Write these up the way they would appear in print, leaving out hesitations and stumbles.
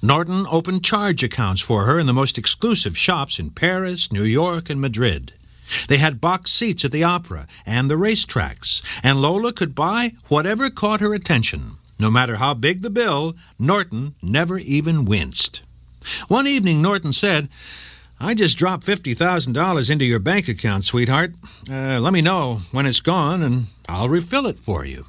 Norton opened charge accounts for her in the most exclusive shops in Paris, New York, and Madrid. They had box seats at the opera and the racetracks, and Lola could buy whatever caught her attention. No matter how big the bill, Norton never even winced. One evening, Norton said, "I just dropped $50,000 into your bank account, sweetheart. Let me know when it's gone, and I'll refill it for you."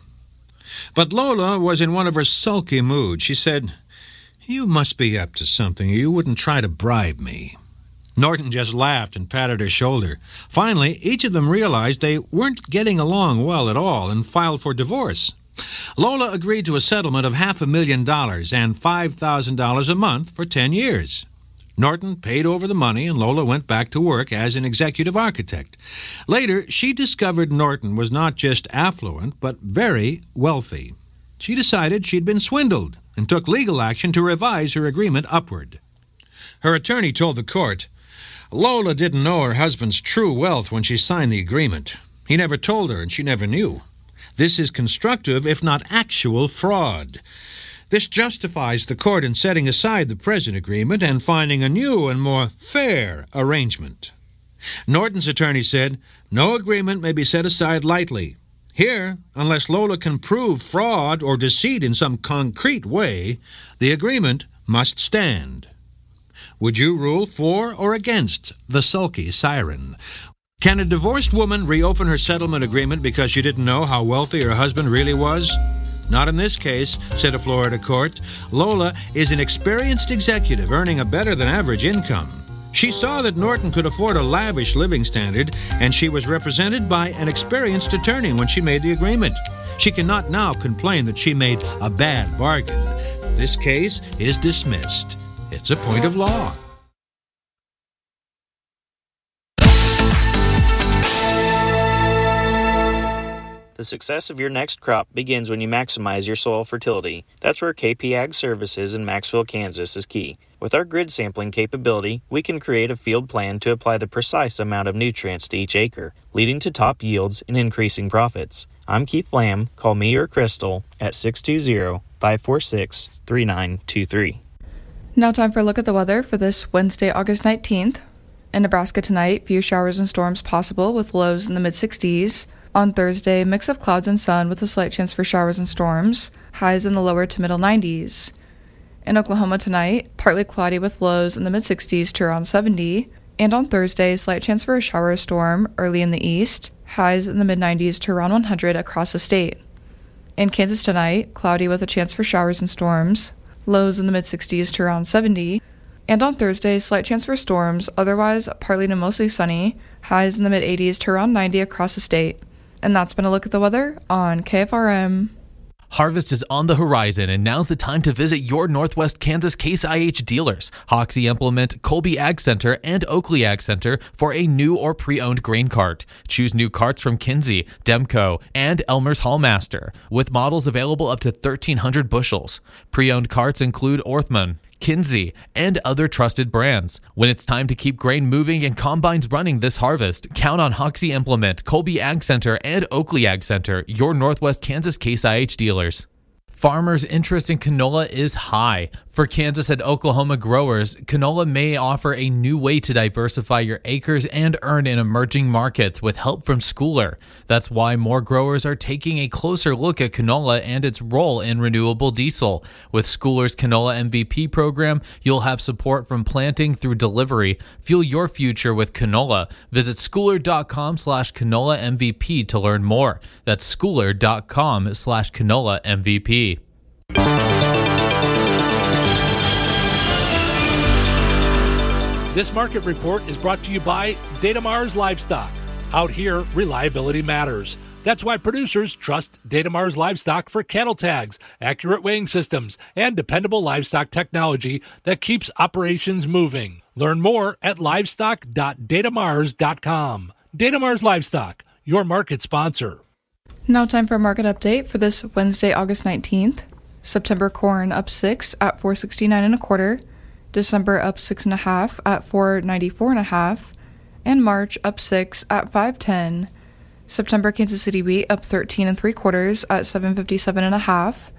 But Lola was in one of her sulky moods. She said, "You must be up to something, or you wouldn't try to bribe me." Norton just laughed and patted her shoulder. Finally, each of them realized they weren't getting along well at all and filed for divorce. Lola agreed to a settlement of $500,000 and $5,000 a month for 10 years. Norton paid over the money, and Lola went back to work as an executive architect. Later, she discovered Norton was not just affluent, but very wealthy. She decided she'd been swindled and took legal action to revise her agreement upward. Her attorney told the court, Lola didn't know her husband's true wealth when she signed the agreement. He never told her, and she never knew. This is constructive, if not actual, fraud. This justifies the court in setting aside the present agreement and finding a new and more fair arrangement. Norton's attorney said, no agreement may be set aside lightly. Here, unless Lola can prove fraud or deceit in some concrete way, the agreement must stand. Would you rule for or against the sulky siren? Can a divorced woman reopen her settlement agreement because she didn't know how wealthy her husband really was? Not in this case, said a Florida court. Lola is an experienced executive earning a better-than-average income. She saw that Norton could afford a lavish living standard, and she was represented by an experienced attorney when she made the agreement. She cannot now complain that she made a bad bargain. This case is dismissed. It's a point of law. The success of your next crop begins when you maximize your soil fertility. That's where KP Ag Services in Maxville, Kansas is key. With our grid sampling capability, we can create a field plan to apply the precise amount of nutrients to each acre, leading to top yields and increasing profits. I'm Keith Lamb. Call me or Crystal at 620-546-3923. Now time for a look at the weather for this Wednesday, August 19th. In Nebraska tonight, few showers and storms possible with lows in the mid-60s. On Thursday, mix of clouds and sun with a slight chance for showers and storms, highs in the lower to middle 90s. In Oklahoma tonight, partly cloudy with lows in the mid-60s to around 70. And on Thursday, slight chance for a shower or storm early in the east, highs in the mid-90s to around 100 across the state. In Kansas tonight, cloudy with a chance for showers and storms, lows in the mid-60s to around 70. And on Thursday, slight chance for storms, otherwise partly to mostly sunny, highs in the mid-80s to around 90 across the state. And that's been a look at the weather on KFRM. Harvest is on the horizon, and now's the time to visit your Northwest Kansas Case IH dealers, Hoxie Implement, Colby Ag Center, and Oakley Ag Center for a new or pre-owned grain cart. Choose new carts from Kinsey, Demco, and Elmer's Hallmaster, with models available up to 1,300 bushels. Pre-owned carts include Orthman, Kinsey, and other trusted brands. When it's time to keep grain moving and combines running this harvest, count on Hoxie Implement, Colby Ag Center, and Oakley Ag Center, your Northwest Kansas Case IH dealers. Farmers' interest in canola is high. For Kansas and Oklahoma growers, canola may offer a new way to diversify your acres and earn in emerging markets with help from Schooler. That's why more growers are taking a closer look at canola and its role in renewable diesel. With Schooler's Canola MVP program, you'll have support from planting through delivery. Fuel your future with canola. Visit schooler.com/canola MVP to learn more. That's schooler.com/canola MVP. This market report is brought to you by Datamars Livestock. Out here, reliability matters. That's why producers trust Datamars Livestock for cattle tags, accurate weighing systems, and dependable livestock technology that keeps operations moving. Learn more at livestock.datamars.com. Datamars Livestock, your market sponsor. Now time for a market update for this Wednesday, August 19th. September corn up 6 at $4.69 1/4. December up 6 1/2 at $4.94 1/2, and March up 6 at $5.10. September Kansas City wheat up 13 3/4 at $7.57 1/2.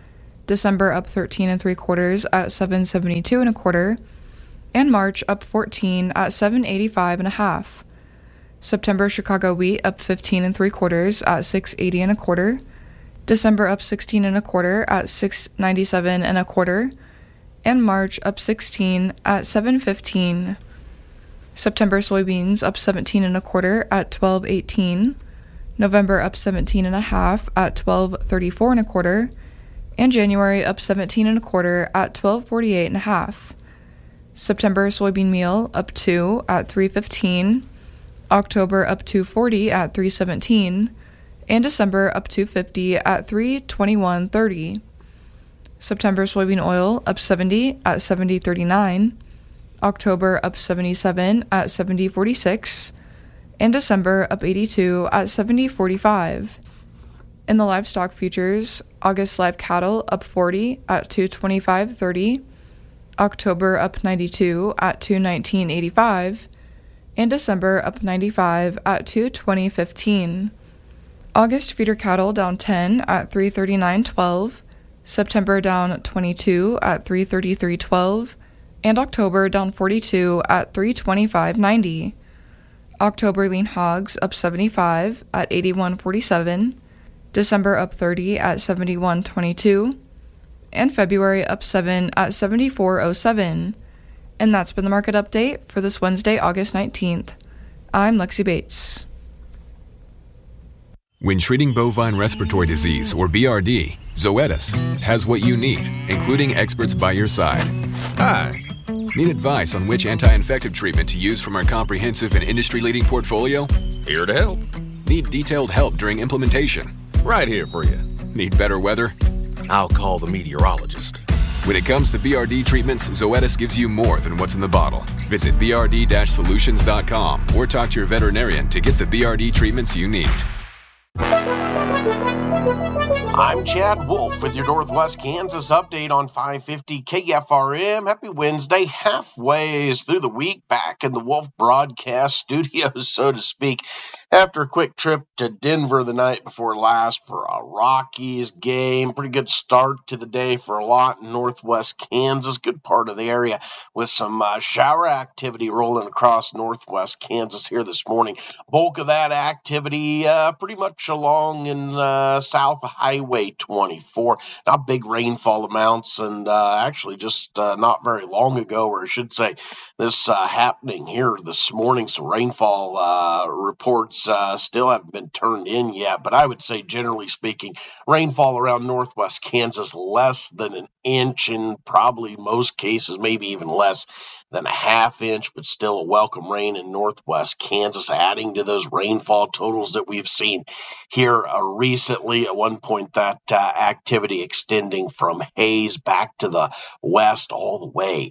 December up 13 3/4 at 772 1/4, and March up 14 at 785 1/2. September Chicago wheat up 15 3/4 at 680 1/4. December up 16 1/4 at 697 1/4, and March up 16 at 715. September soybeans up 17 1/4 at 1218. November up 17 1/2 at 1234 1/4, and January up 17 1/4 at 1248 1/2. September soybean meal up 2 at 315. October up 240 at 317, and December up 250 at 321.30. September soybean oil up 70 at 70.39. October up 77 at 70.46, and December up 82 at 70.45. In the livestock futures, August live cattle up 40 at 225.30. October up 92 at 219.85. And December up 95 at 220.15. August feeder cattle down 10 at 339.12, September down 22 at 333.12, and October down 42 at 325.90. October lean hogs up 75 at 81.47, December up 30 at 71.22, and February up 7 at 74.07. And that's been the market update for this Wednesday, August 19th. I'm Lexi Bates. When treating bovine respiratory disease, or BRD, Zoetis has what you need, including experts by your side. Hi. Need advice on which anti-infective treatment to use from our comprehensive and industry-leading portfolio? Here to help. Need detailed help during implementation? Right here for you. Need better weather? I'll call the meteorologist. When it comes to BRD treatments, Zoetis gives you more than what's in the bottle. Visit brd-solutions.com or talk to your veterinarian to get the BRD treatments you need. I'm Chad Wolf with your Northwest Kansas update on 550 KFRM. Happy Wednesday, halfway through the week, back in the Wolf broadcast studios, so to speak, after a quick trip to Denver the night before last for a Rockies game. Pretty good start to the day for a lot in Northwest Kansas, good part of the area, with some shower activity rolling across Northwest Kansas here this morning. Bulk of that activity pretty much along in South Highway 24. Not big rainfall amounts, and actually just not very long ago, or I should say this happening here this morning. So rainfall reports still haven't been turned in yet, but I would say generally speaking, rainfall around Northwest Kansas less than an inch, in probably most cases maybe even less than a half inch, but still a welcome rain in Northwest Kansas, adding to those rainfall totals that we've seen here recently. At one point, that activity extending from Hayes back to the west all the way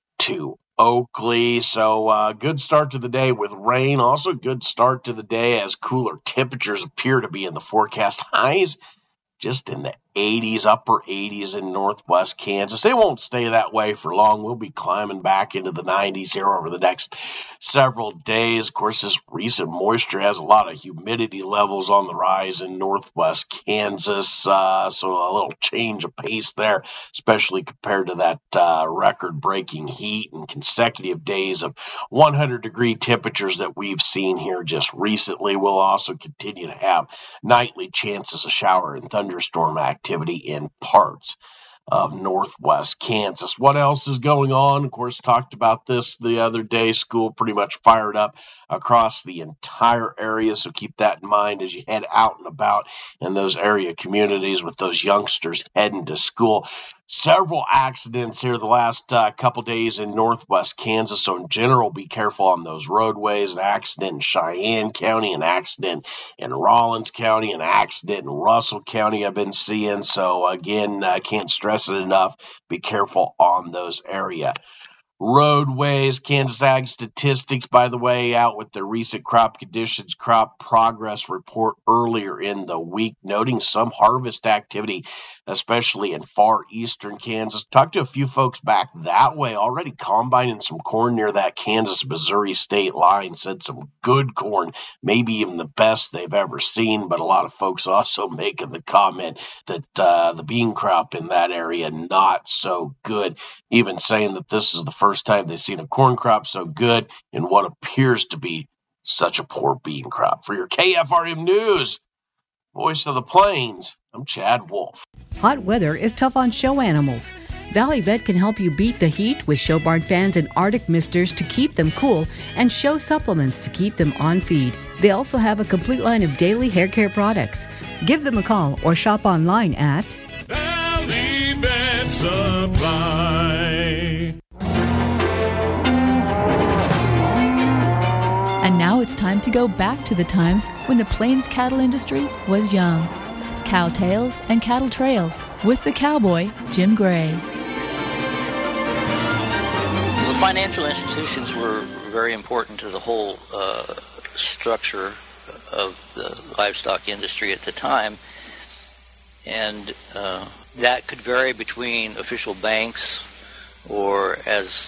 to Oakley. So good start to the day with rain. Also good start to the day as cooler temperatures appear to be in the forecast. Highs just in the 80s, upper 80s in Northwest Kansas. They won't stay that way for long. We'll be climbing back into the 90s here over the next several days. Of course, this recent moisture has a lot of humidity levels on the rise in Northwest Kansas, so a little change of pace there, especially compared to that record-breaking heat and consecutive days of 100-degree temperatures that we've seen here just recently. We'll also continue to have nightly chances of shower and thunderstorm activity in parts of Northwest Kansas. What else is going on? Of course, talked about this the other day. School pretty much fired up across the entire area, so keep that in mind as you head out and about in those area communities with those youngsters heading to school. Several accidents here the last couple days in Northwest Kansas, so in general, be careful on those roadways. An accident in Cheyenne County, an accident in Rollins County, an accident in Russell County I've been seeing. So again, I can't stress it enough. Be careful on those area roadways. Kansas Ag Statistics, by the way, out with their recent crop conditions, crop progress report earlier in the week, noting some harvest activity, especially in far eastern Kansas. Talked to a few folks back that way, already combining some corn near that Kansas-Missouri state line, said some good corn, maybe even the best they've ever seen, but a lot of folks also making the comment that the bean crop in that area not so good, even saying that this is the first time they've seen a corn crop so good in what appears to be such a poor bean crop. For your KFRM News, Voice of the Plains, I'm Chad Wolf. Hot weather is tough on show animals. Valley Vet can help you beat the heat with show barn fans and Arctic misters to keep them cool and show supplements to keep them on feed. They also have a complete line of daily hair care products. Give them a call or shop online at Valley Vet Supply. And now it's time to go back to the times when the Plains cattle industry was young. Cow Tales and Cattle Trails with the cowboy, Jim Gray. The financial institutions were very important to the whole structure of the livestock industry at the time. And that could vary between official banks or, as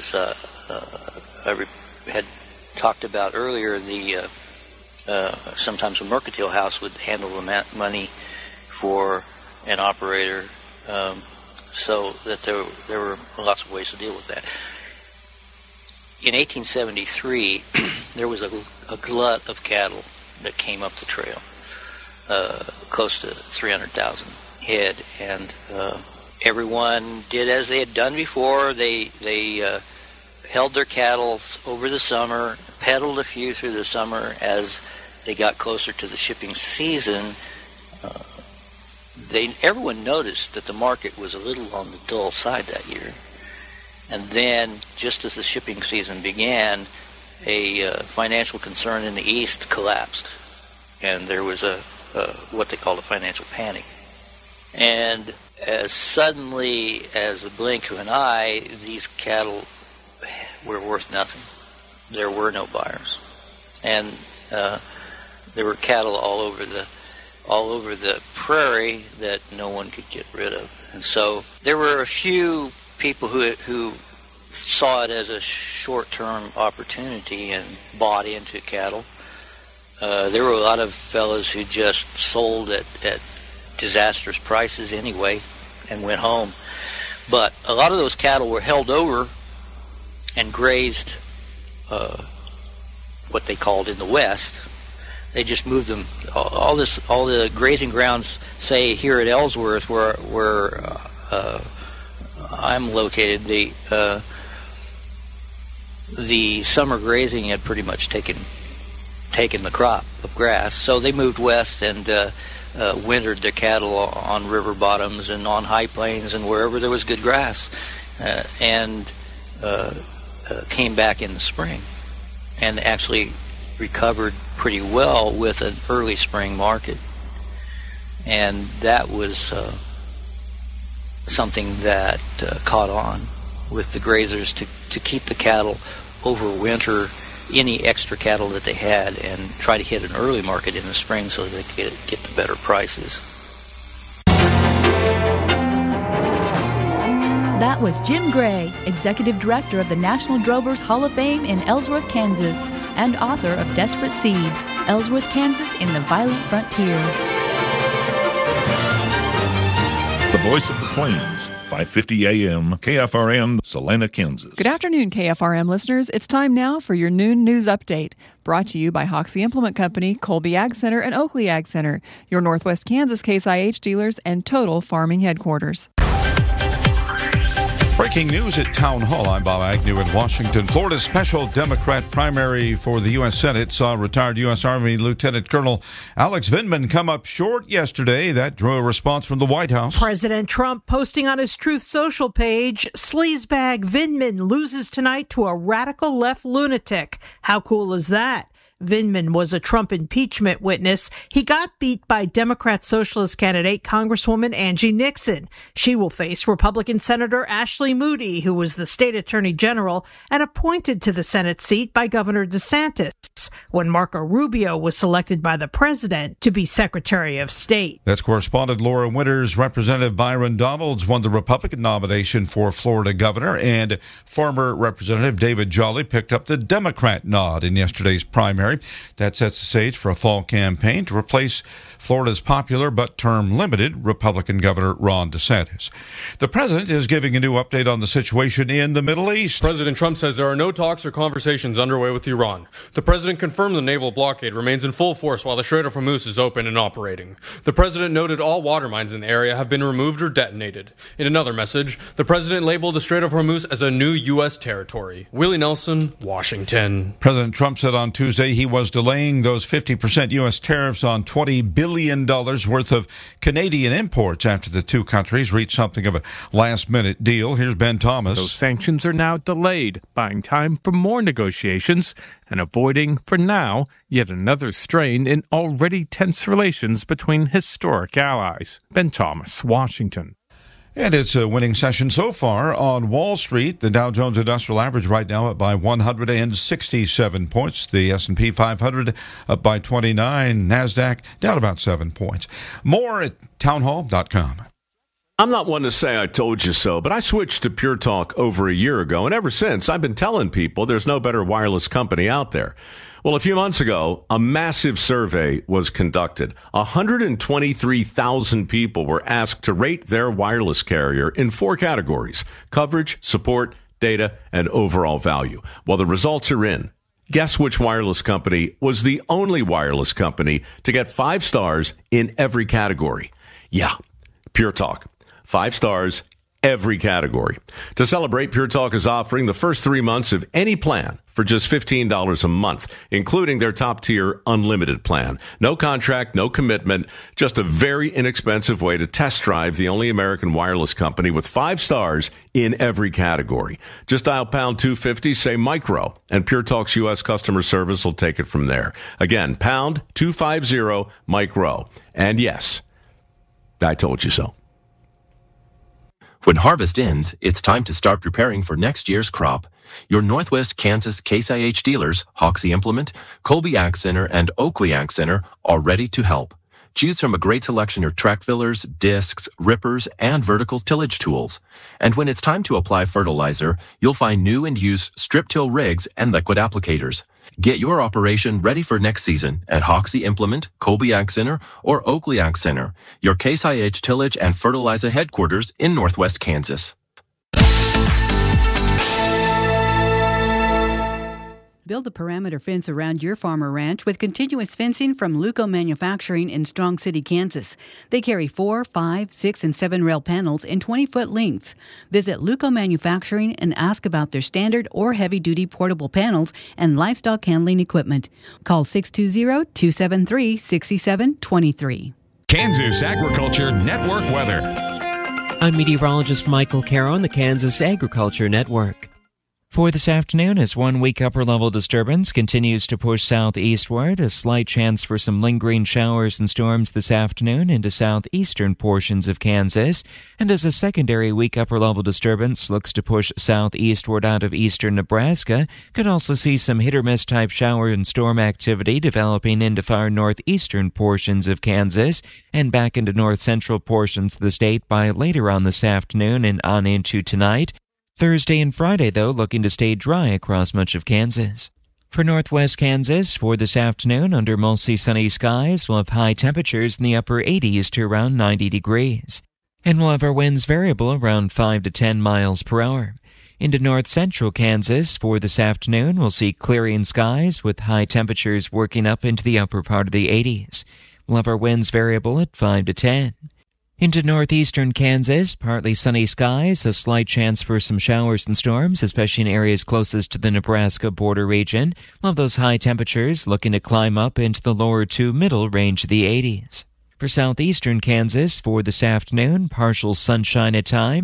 I had talked about earlier, the sometimes a mercantile house would handle the money for an operator, so that there were lots of ways to deal with that. In 1873, there was a glut of cattle that came up the trail, close to 300,000 head, and everyone did as they had done before. They held their cattle over the summer, peddled a few through the summer. As they got closer to the shipping season, everyone noticed that the market was a little on the dull side that year. And then, just as the shipping season began, a financial concern in the East collapsed, and there was what they called a financial panic. And as suddenly as the blink of an eye, these cattle were worth nothing. There were no buyers, and there were cattle all over the prairie that no one could get rid of. And so there were a few people who saw it as a short-term opportunity and bought into cattle. There were a lot of fellows who just sold at disastrous prices anyway and went home. But a lot of those cattle were held over and grazed what they called in the West. They just moved them. All the grazing grounds, say here at Ellsworth, where I'm located, the summer grazing had pretty much taken the crop of grass, so they moved west and wintered their cattle on river bottoms and on high plains and wherever there was good grass, and came back in the spring and actually recovered pretty well with an early spring market. And that was something that caught on with the grazers to keep the cattle over winter, any extra cattle that they had, and try to hit an early market in the spring so that they could get the better prices. That was Jim Gray, Executive Director of the National Drovers Hall of Fame in Ellsworth, Kansas, and author of Desperate Seed, Ellsworth, Kansas in the Violent Frontier. The Voice of the Plains, 550 AM, KFRM, Salina, Kansas. Good afternoon, KFRM listeners. It's time now for your noon news update. Brought to you by Hoxie Implement Company, Colby Ag Center, and Oakley Ag Center, your Northwest Kansas Case IH dealers and Total Farming headquarters. Breaking news at Town Hall. I'm Bob Agnew in Washington. Florida's special Democrat primary for the U.S. Senate saw retired U.S. Army Lieutenant Colonel Alex Vindman come up short yesterday. That drew a response from the White House. President Trump posting on his Truth Social page, sleazebag Vindman loses tonight to a radical left lunatic. How cool is that? Vindman was a Trump impeachment witness. He got beat by Democrat Socialist candidate Congresswoman Angie Nixon. She will face Republican Senator Ashley Moody, who was the state attorney general and appointed to the Senate seat by Governor DeSantis when Marco Rubio was selected by the president to be Secretary of State. That's correspondent Laura Winters. Representative Byron Donalds won the Republican nomination for Florida governor, and former Representative David Jolly picked up the Democrat nod in yesterday's primary. That sets the stage for a fall campaign to replace Florida's popular but term-limited Republican Governor Ron DeSantis. The president is giving a new update on the situation in the Middle East. President Trump says there are no talks or conversations underway with Iran. The president confirmed the naval blockade remains in full force while the Strait of Hormuz is open and operating. The president noted all water mines in the area have been removed or detonated. In another message, the president labeled the Strait of Hormuz as a new U.S. territory. Willie Nelson, Washington. President Trump said on Tuesday he was delaying those 50% U.S. tariffs on $20 billion worth of Canadian imports after the two countries reached something of a last-minute deal. Here's Ben Thomas. Those sanctions are now delayed, buying time for more negotiations and avoiding, for now, yet another strain in already tense relations between historic allies. Ben Thomas, Washington. And it's a winning session so far on Wall Street. The Dow Jones Industrial Average right now up by 167 points. The S&P 500 up by 29. NASDAQ down about 7 points. More at townhall.com. I'm not one to say I told you so, but I switched to Pure Talk over a year ago, and ever since I've been telling people there's no better wireless company out there. Well, a few months ago, a massive survey was conducted. 123,000 people were asked to rate their wireless carrier in 4 categories: coverage, support, data, and overall value. Well, the results are in. Guess which wireless company was the only wireless company to get 5 stars in every category? Yeah, Pure Talk. 5 stars, every category. To celebrate, Pure Talk is offering the first 3 months of any plan for just $15 a month, including their top-tier unlimited plan. No contract, no commitment, just a very inexpensive way to test drive the only American wireless company with 5 stars in every category. Just dial pound 250, say micro, and Pure Talk's U.S. customer service will take it from there. Again, pound 250 micro. And yes, I told you so. When harvest ends, it's time to start preparing for next year's crop. Your Northwest Kansas Case IH dealers, Hoxie Implement, Colby Ag Center, and Oakley Ag Center, are ready to help. Choose from a great selection of track fillers, discs, rippers, and vertical tillage tools. And when it's time to apply fertilizer, you'll find new and used strip till rigs and liquid applicators. Get your operation ready for next season at Hoxie Implement, Colby Ag Center, or Oakley Ag Center, your Case IH tillage and fertilizer headquarters in Northwest Kansas. Build a perimeter fence around your farm or ranch with continuous fencing from Luco Manufacturing in Strong City, Kansas. They carry 4, 5, 6, and 7 rail panels in 20-foot length. Visit Luco Manufacturing and ask about their standard or heavy-duty portable panels and livestock handling equipment. Call 620-273-6723. Kansas Agriculture Network weather. I'm meteorologist Michael Caro on the Kansas Agriculture Network. For this afternoon, as one weak upper-level disturbance continues to push southeastward, a slight chance for some lingering showers and storms this afternoon into southeastern portions of Kansas, and as a secondary weak upper-level disturbance looks to push southeastward out of eastern Nebraska, could also see some hit-or-miss type shower and storm activity developing into far northeastern portions of Kansas and back into north-central portions of the state by later on this afternoon and on into tonight. Thursday and Friday, though, looking to stay dry across much of Kansas. For northwest Kansas, for this afternoon, under mostly sunny skies, we'll have high temperatures in the upper 80s to around 90 degrees. And we'll have our winds variable around 5 to 10 miles per hour. Into north-central Kansas, for this afternoon, we'll see clearing skies with high temperatures working up into the upper part of the 80s. We'll have our winds variable at 5 to 10. Into northeastern Kansas, partly sunny skies, a slight chance for some showers and storms, especially in areas closest to the Nebraska border region. We'll have those high temperatures looking to climb up into the lower to middle range of the 80s. For southeastern Kansas, for this afternoon, partial sunshine at times,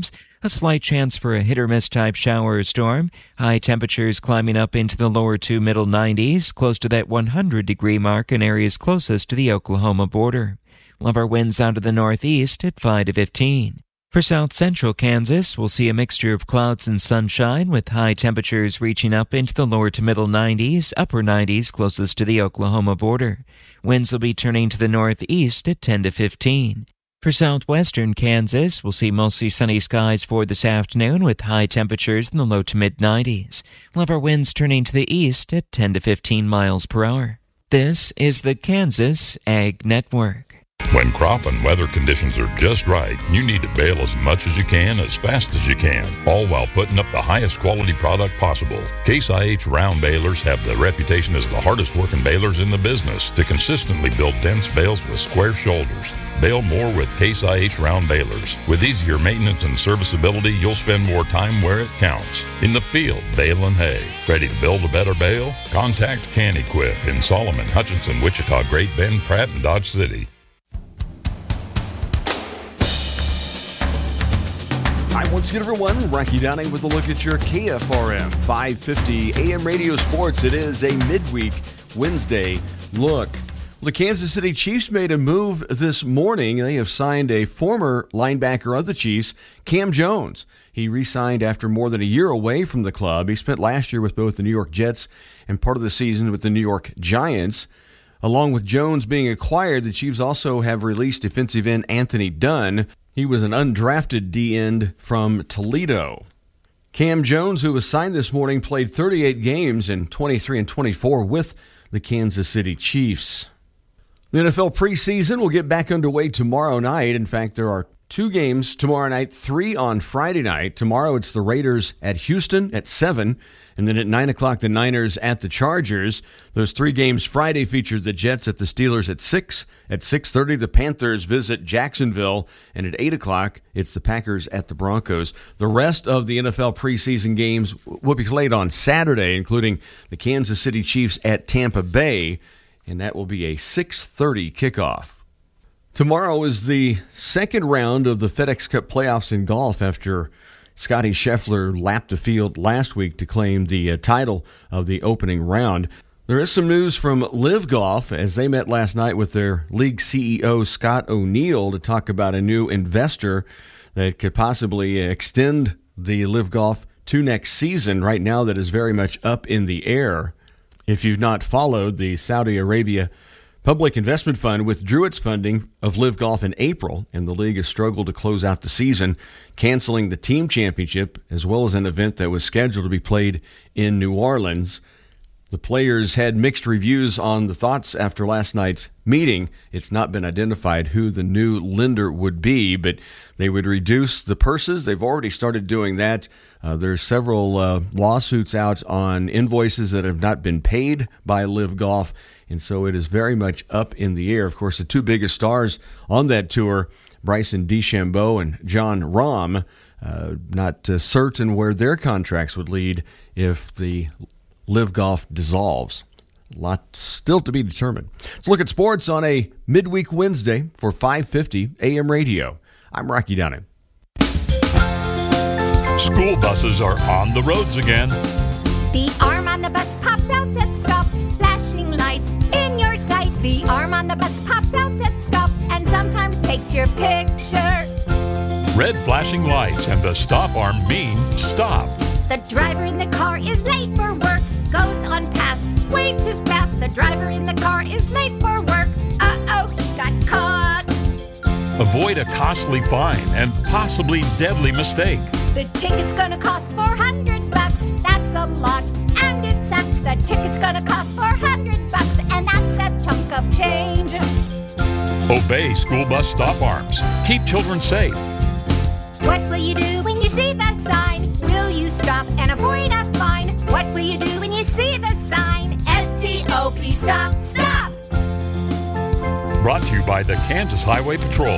A slight chance for a hit-or-miss type shower or storm. High temperatures climbing up into the lower to middle 90s, close to that 100-degree mark in areas closest to the Oklahoma border. We'll have our winds out of the northeast at 5 to 15. For south-central Kansas, we'll see a mixture of clouds and sunshine, with high temperatures reaching up into the lower to middle 90s, upper 90s closest to the Oklahoma border. Winds will be turning to the northeast at 10 to 15. For southwestern Kansas, we'll see mostly sunny skies for this afternoon, with high temperatures in the low to mid-90s. We'll have our winds turning to the east at 10 to 15 miles per hour. This is the Kansas Ag Network. When crop and weather conditions are just right, you need to bale as much as you can, as fast as you can, all while putting up the highest quality product possible. Case IH round balers have the reputation as the hardest working balers in the business to consistently build dense bales with square shoulders. Bale more with Case IH round balers. With easier maintenance and serviceability, you'll spend more time where it counts. In the field, baling hay. Ready to build a better bale? Contact CanEquip in Solomon, Hutchinson, Wichita, Great Bend, Pratt, and Dodge City. Hi, once again, everyone. Rocky Downing with a look at your KFRM 550 AM radio sports. It is a midweek Wednesday look. The Kansas City Chiefs made a move this morning. They have signed a former linebacker of the Chiefs, Cam Jones. He re-signed after more than a year away from the club. He spent last year with both the New York Jets and part of the season with the New York Giants. Along with Jones being acquired, the Chiefs also have released defensive end Anthony Dunn. He was an undrafted D-end from Toledo. Cam Jones, who was signed this morning, played 38 games in 23 and 24 with the Kansas City Chiefs. The NFL preseason will get back underway tomorrow night. In fact, there are 2 games tomorrow night, 3 on Friday night. Tomorrow it's the Raiders at Houston at 7, and then at 9 o'clock the Niners at the Chargers. Those 3 games Friday feature the Jets at the Steelers at 6. At 6:30 the Panthers visit Jacksonville, and at 8 o'clock it's the Packers at the Broncos. The rest of the NFL preseason games will be played on Saturday, including the Kansas City Chiefs at Tampa Bay, and that will be a 6:30 kickoff. Tomorrow is the second round of the FedEx Cup playoffs in golf after Scottie Scheffler lapped the field last week to claim the title of the opening round. There is some news from Live Golf as they met last night with their league CEO, Scott O'Neill, to talk about a new investor that could possibly extend the Live Golf to next season. Right now, that is very much up in the air. If you've not followed, the Saudi Arabia Public Investment Fund withdrew its funding of Live Golf in April, and the league has struggled to close out the season, canceling the team championship as well as an event that was scheduled to be played in New Orleans. The players had mixed reviews on the thoughts after last night's meeting. It's not been identified who the new lender would be, but they would reduce the purses. They've already started doing that. There's several lawsuits out on invoices that have not been paid by Live Golf, and so it is very much up in the air. Of course, the 2 biggest stars on that tour, Bryson DeChambeau and Jon Rahm, not certain where their contracts would lead if the Live Golf dissolves. A lot still to be determined. Let's look at sports on a midweek Wednesday for 550 AM radio. I'm Rocky Downing. School buses are on the roads again. The arm on the bus pops out, says stop. Flashing lights in your sights. The arm on the bus pops out, says stop, and sometimes takes your picture. Red flashing lights and the stop arm mean stop. The driver in the car is late for work. Goes on past way too fast. The driver in the car is late for work. Uh-oh, he got caught. Avoid a costly fine and possibly deadly mistake. The ticket's gonna cost $400. That's a lot, and it sucks. The ticket's gonna cost $400, and that's a chunk of change. Obey school bus stop arms. Keep children safe. What will you do when you see the sign? Will you stop and avoid a fine? What will you do when you see the sign? S-T-O-P, stop, stop! Brought to you by the Kansas Highway Patrol.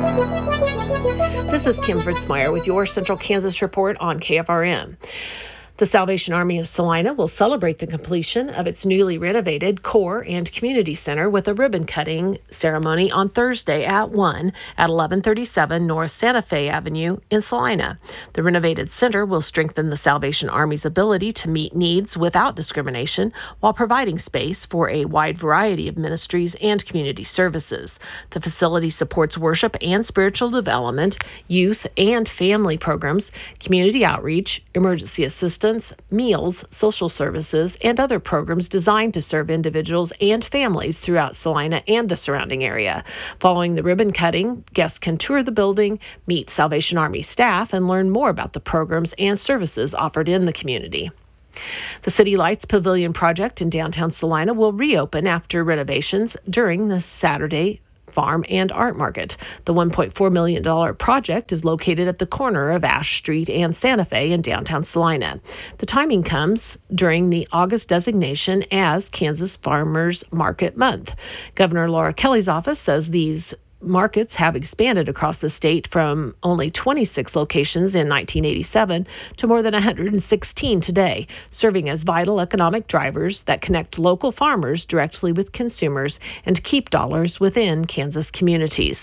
This is Kim Fritzmeyer with your Central Kansas Report on KFRM. The Salvation Army of Salina will celebrate the completion of its newly renovated Core and Community Center with a ribbon-cutting ceremony on Thursday at 1 at 1137 North Santa Fe Avenue in Salina. The renovated center will strengthen the Salvation Army's ability to meet needs without discrimination while providing space for a wide variety of ministries and community services. The facility supports worship and spiritual development, youth and family programs, community outreach, emergency assistance, meals, social services, and other programs designed to serve individuals and families throughout Salina and the surrounding area. Following the ribbon cutting, guests can tour the building, meet Salvation Army staff, and learn more about the programs and services offered in the community. The City Lights Pavilion project in downtown Salina will reopen after renovations during the Saturday Farm and Art Market. The $1.4 million project is located at the corner of Ash Street and Santa Fe in downtown Salina. The timing comes during the August designation as Kansas Farmers Market Month. Governor Laura Kelly's office says these markets have expanded across the state from only 26 locations in 1987 to more than 116 today, serving as vital economic drivers that connect local farmers directly with consumers and keep dollars within Kansas communities.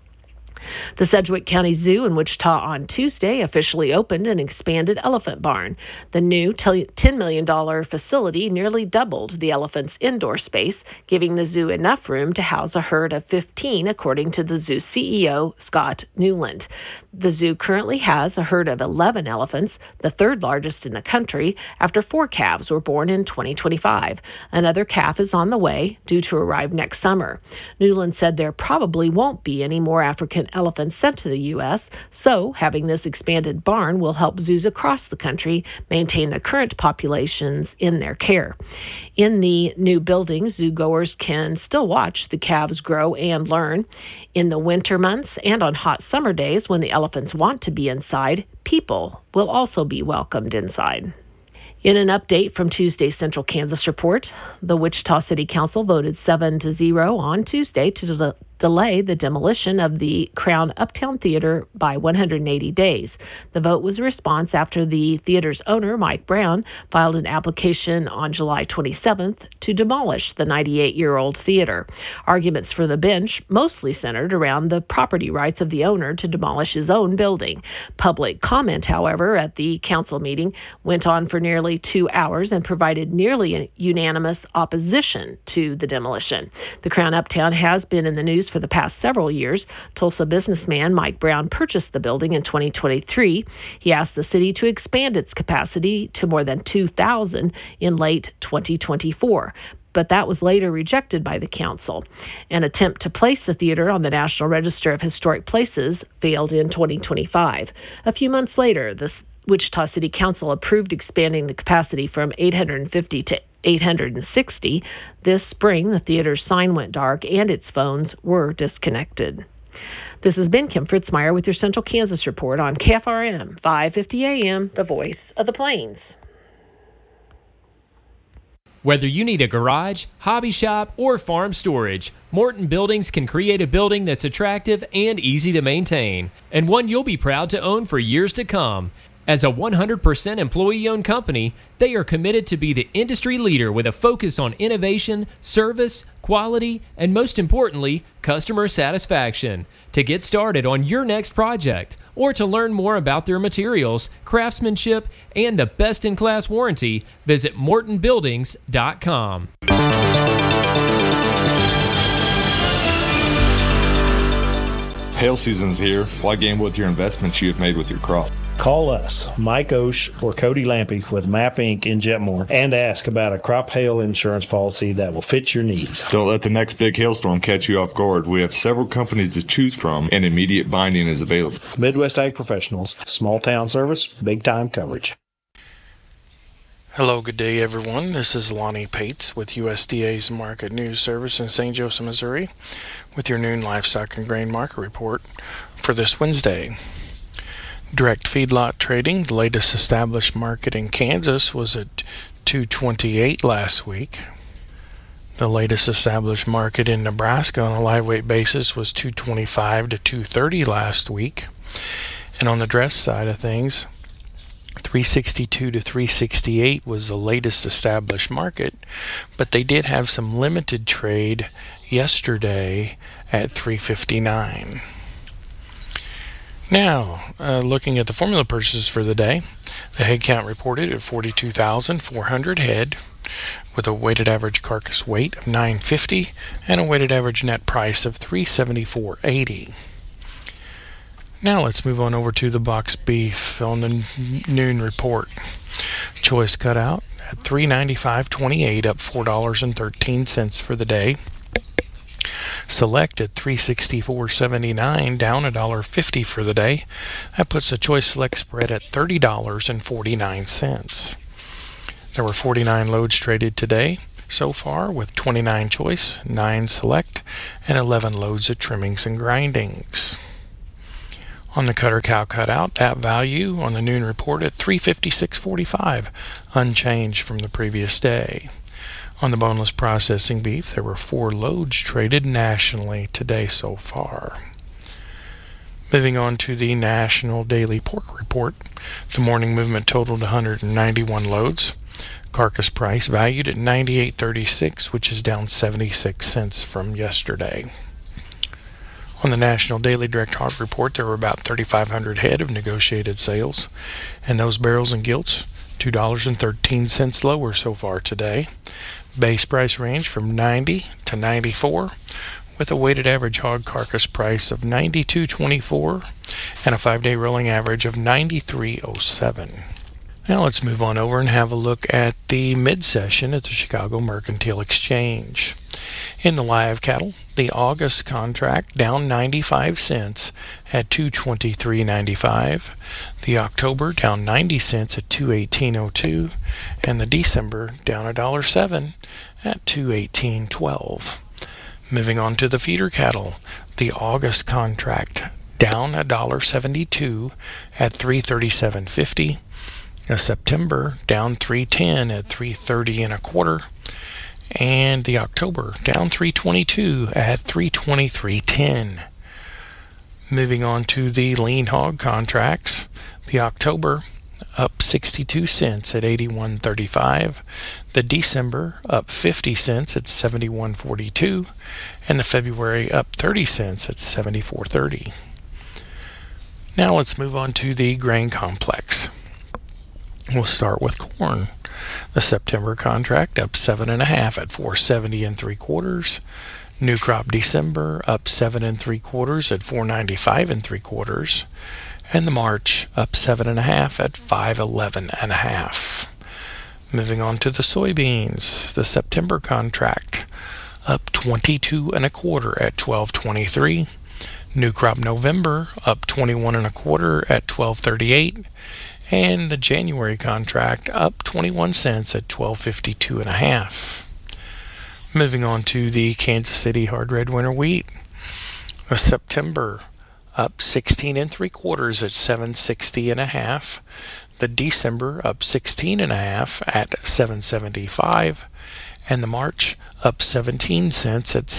The Sedgwick County Zoo in Wichita on Tuesday officially opened an expanded elephant barn. The new $10 million facility nearly doubled the elephant's indoor space, giving the zoo enough room to house a herd of 15, according to the zoo CEO, Scott Newland. The zoo currently has a herd of 11 elephants, the third largest in the country, after 4 calves were born in 2025. Another calf is on the way, due to arrive next summer. Newland said there probably won't be any more African elephants sent to the U.S., so having this expanded barn will help zoos across the country maintain the current populations in their care. In the new building, zoo-goers can still watch the calves grow and learn. In the winter months and on hot summer days when the elephants want to be inside, people will also be welcomed inside. In an update from Tuesday's Central Kansas Report, the Wichita City Council voted 7-0 on Tuesday to delay the demolition of the Crown Uptown Theater by 180 days. The vote was a response after the theater's owner, Mike Brown, filed an application on July 27th to demolish the 98-year-old theater. Arguments for the bench mostly centered around the property rights of the owner to demolish his own building. Public comment, however, at the council meeting went on for nearly 2 hours and provided nearly unanimous opposition to the demolition. The Crown Uptown has been in the news for the past several years. Tulsa businessman Mike Brown purchased the building in 2023. He asked the city to expand its capacity to more than 2,000 in late 2024. But that was later rejected by the council. An attempt to place the theater on the National Register of Historic Places failed in 2025. A few months later, the Wichita City Council approved expanding the capacity from 850 to 860. This spring, the theater's sign went dark and its phones were disconnected. This has been Kim Fritzmeyer with your Central Kansas Report on KFRM 550 AM, the voice of the Plains. Whether you need a garage, hobby shop, or farm storage, Morton Buildings can create a building that's attractive and easy to maintain, and one you'll be proud to own for years to come. As a 100% employee-owned company, they are committed to be the industry leader with a focus on innovation, service, quality, and most importantly, customer satisfaction. To get started on your next project, or to learn more about their materials, craftsmanship, and the best-in-class warranty, visit MortonBuildings.com. Hail season's here. Why gamble with your investments you have made with your crop? Call us, Mike Osh or Cody Lampy with MAP Inc. in Jetmore, and ask about a crop hail insurance policy that will fit your needs. Don't let the next big hailstorm catch you off guard. We have several companies to choose from, and immediate binding is available. Midwest Ag Professionals, small town service, big time coverage. Hello, good day, everyone. This is Lonnie Pates with USDA's Market News Service in St. Joseph, Missouri, with your noon livestock and grain market report for this Wednesday. Direct feedlot trading, the latest established market in Kansas, was at 228 last week. The latest established market in Nebraska on a live weight basis was 225 to 230 last week. And on the dress side of things, 362 to 368 was the latest established market, but they did have some limited trade yesterday at 359. Now, looking at the formula purchases for the day, the head count reported at 42,400 head, with a weighted average carcass weight of 950 and a weighted average net price of 374.80. Now let's move on over to the box beef on the noon report. Choice cut out at $395.28, up $4.13 for the day. Select at $364.79, down $1.50 for the day. That puts the choice select spread at $30.49. There were 49 loads traded today so far, with 29 choice, 9 select, and 11 loads of trimmings and grindings. On the cutter cow cutout, that value on the noon report at $356.45, unchanged from the previous day. On the boneless processing beef, there were 4 loads traded nationally today so far. Moving on to the national daily pork report, the morning movement totaled 191 loads. Carcass price valued at $98.36, which is down 76 cents from yesterday. On the National Daily Direct Hog Report, there were about 3,500 head of negotiated sales, and those barrels and gilts, $2.13 lower so far today. Base price range from 90 to 94, with a weighted average hog carcass price of $92.24 and a 5-day rolling average of $93.07. Now let's move on over and have a look at the mid-session at the Chicago Mercantile Exchange. In the live cattle, the August contract down 95 cents at $223.95. The October down 90 cents at $218.02. And the December down $1.07 at $218.12. Moving on to the feeder cattle, the August contract down $1.72 at $337.50. September down $3.10 at $330.25. And the October down $3.22 at $323.10. Moving on to the lean hog contracts, the October up 62 cents at $81.35. The December up 50 cents at $71.42. And the February up 30 cents at $74.30. Now let's move on to the grain complex. We'll start with corn. The September contract up 7.5 at $470.75. New crop December up 7.75 at $495.75. And the March up 7.5 at $511.50. Moving on to the soybeans. The September contract up 22.25 at $12.23. New crop November up 21.25 at $12.38. And the January contract up 21 cents at $12.52.50. Moving on to the Kansas City hard red winter wheat. The September up 16.75 at $760.50. The December up 16.5 at $775. And the March up 17 cents at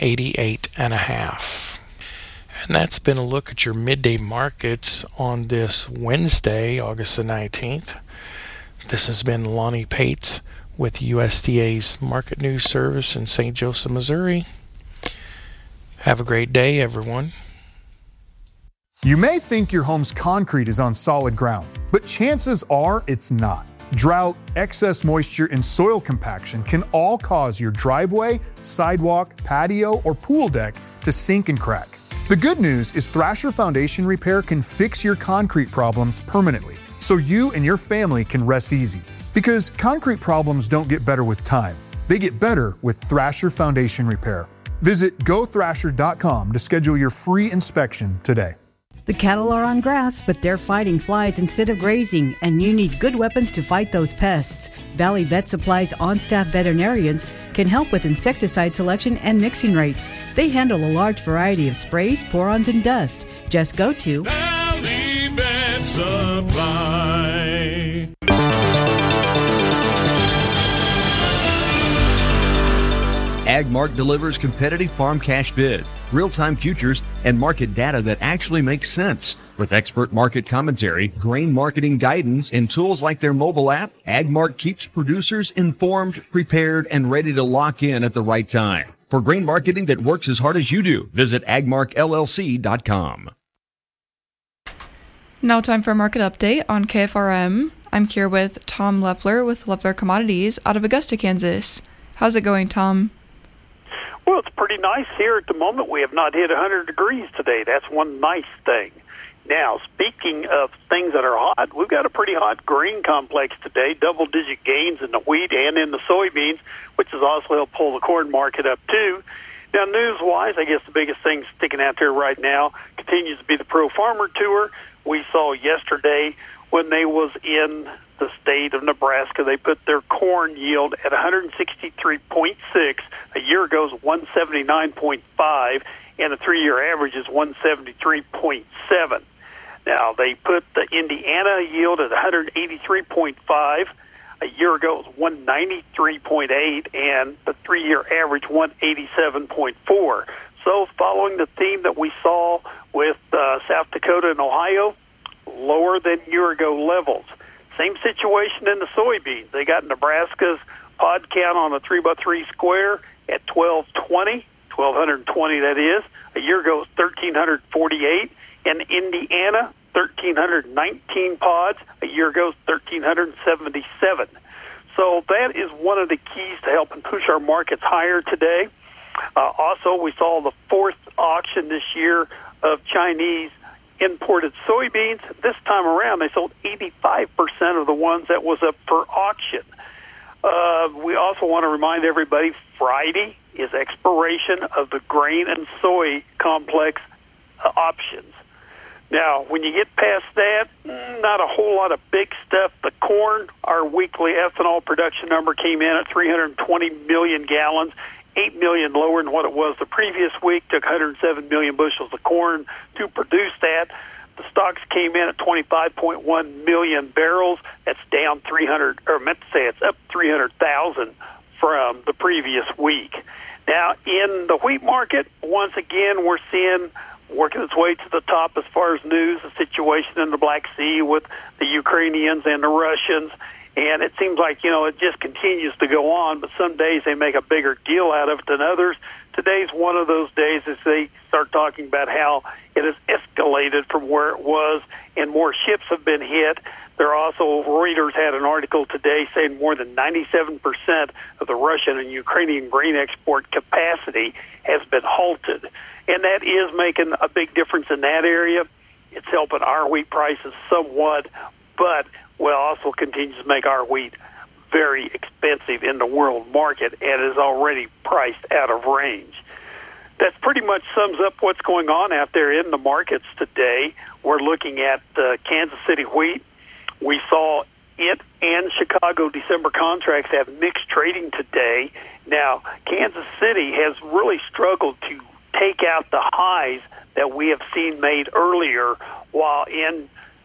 $788.50. And that's been a look at your midday markets on this Wednesday, August the 19th. This has been Lonnie Pates with USDA's Market News Service in St. Joseph, Missouri. Have a great day, everyone. You may think your home's concrete is on solid ground, but chances are it's not. Drought, excess moisture, and soil compaction can all cause your driveway, sidewalk, patio, or pool deck to sink and crack. The good news is Thrasher Foundation Repair can fix your concrete problems permanently, so you and your family can rest easy. Because concrete problems don't get better with time. They get better with Thrasher Foundation Repair. Visit gothrasher.com to schedule your free inspection today. The cattle are on grass, but they're fighting flies instead of grazing, and you need good weapons to fight those pests. Valley Vet Supply's on-staff veterinarians can help with insecticide selection and mixing rates. They handle a large variety of sprays, pour-ons, and dust. Just go to Valley Vet Supply. AgMark delivers competitive farm cash bids, real-time futures, and market data that actually makes sense. With expert market commentary, grain marketing guidance, and tools like their mobile app, AgMark keeps producers informed, prepared, and ready to lock in at the right time. For grain marketing that works as hard as you do, visit agmarkllc.com. Now time for a market update on KFRM. I'm here with Tom Leffler with Leffler Commodities out of Augusta, Kansas. How's it going, Tom? Well, it's pretty nice here at the moment. We have not hit 100 degrees today. That's one nice thing. Now, speaking of things that are hot, we've got a pretty hot grain complex today, double-digit gains in the wheat and in the soybeans, which has also helped pull the corn market up, too. Now, news-wise, I guess the biggest thing sticking out there right now continues to be the Pro Farmer Tour. We saw yesterday when they was in the state of Nebraska, they put their corn yield at 163.6. A year ago it was 179.5, and the 3-year average is 173.7. Now, they put the Indiana yield at 183.5. A year ago it was 193.8, and the 3-year average 187.4. So following the theme that we saw with South Dakota and Ohio, lower than year-ago levels. Same situation in the soybeans. They got Nebraska's pod count on a 3x3 square at 1,220, that is. A year ago, it was 1,348. In Indiana, 1,319 pods. A year ago, it was 1,377. So that is one of the keys to helping push our markets higher today. Also, we saw the fourth auction this year of Chinese imported soybeans. This time around, they sold 85% of the ones that was up for auction. We also want to remind everybody, Friday is expiration of the grain and soy complex options. Now, when you get past that, not a whole lot of big stuff. The corn, our weekly ethanol production number came in at 320 million gallons. 8 million lower than what it was the previous week. Took 107 million bushels of corn to produce that. The stocks came in at 25.1 million barrels. That's down 300, or meant to say it's up 300,000 from the previous week. Now, in the wheat market, once again, we're seeing working its way to the top as far as news, the situation in the Black Sea with the Ukrainians and the Russians. And it seems like, it just continues to go on, but some days they make a bigger deal out of it than others. Today's one of those days as they start talking about how it has escalated from where it was and more ships have been hit. There also, Reuters had an article today saying more than 97% of the Russian and Ukrainian grain export capacity has been halted. And that is making a big difference in that area. It's helping our wheat prices somewhat, but will also continues to make our wheat very expensive in the world market and is already priced out of range. That pretty much sums up what's going on out there in the markets today. We're looking at Kansas City wheat. We saw it and Chicago December contracts have mixed trading today. Now, Kansas City has really struggled to take out the highs that we have seen made earlier, while in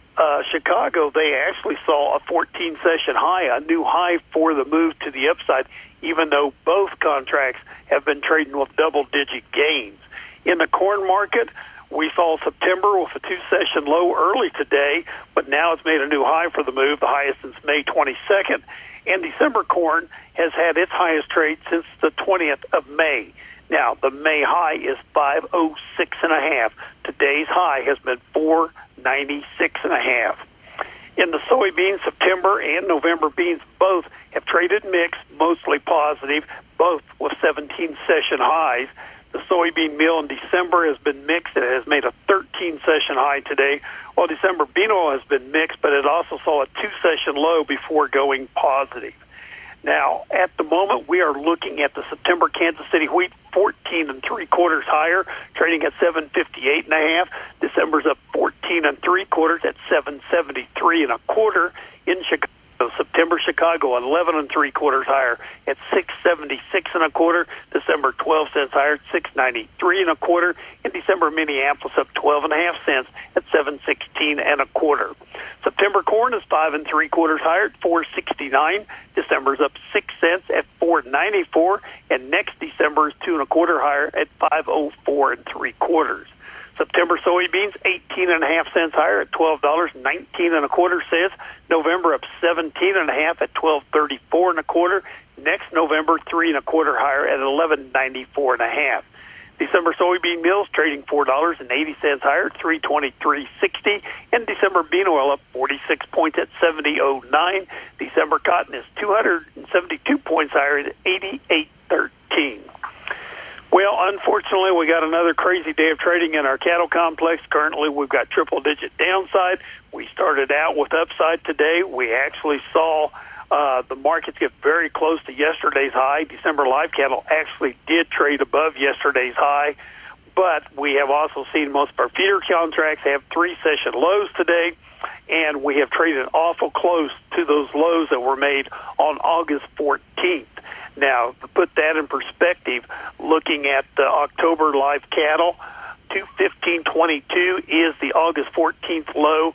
Chicago, they actually saw a 14-session high, a new high for the move to the upside, even though both contracts have been trading with double-digit gains. In the corn market, we saw September with a 2-session low early today, but now it's made a new high for the move, the highest since May 22nd. And December corn has had its highest trade since the 20th of May. Now, the May high is 506.5. Today's high has been 496.5. In the soybeans, September and November beans both have traded mixed, mostly positive, both with 17-session highs. The soybean meal in December has been mixed. It has made a 13-session high today, while December bean oil has been mixed, but it also saw a 2-session low before going positive. Now, at the moment, we are looking at the September Kansas City wheat 14 3/4 higher, trading at 758.5. December's up 14 3/4 at 773 1/4. In Chicago, September Chicago 11 3/4 higher at 676 1/4. December 12 cents higher at 693 1/4. In December, Minneapolis up 12.5 cents at 716 1/4. September corn is 5 3/4 higher at 469. December's up 6 cents at $4.94, and next December is 2 1/4 higher at $5.04 3/4. September soybeans 18.5 cents higher at $12.19 1/4. November up 17.5 at $12.34 1/4. Next November 3 1/4 higher at $11.94 1/2. December soybean meals trading $4.80 higher at $3.2360, and December bean oil up 46 points at $70.09. December cotton is 272 points higher at $88.13. Well, unfortunately, we got another crazy day of trading in our cattle complex. Currently, we've got triple-digit downside. We started out with upside today. We actually saw the markets get very close to yesterday's high. December live cattle actually did trade above yesterday's high, but we have also seen most of our feeder contracts have 3-session lows today, and we have traded awful close to those lows that were made on August 14th. Now, to put that in perspective, looking at the October live cattle, 215.22 is the August 14th low.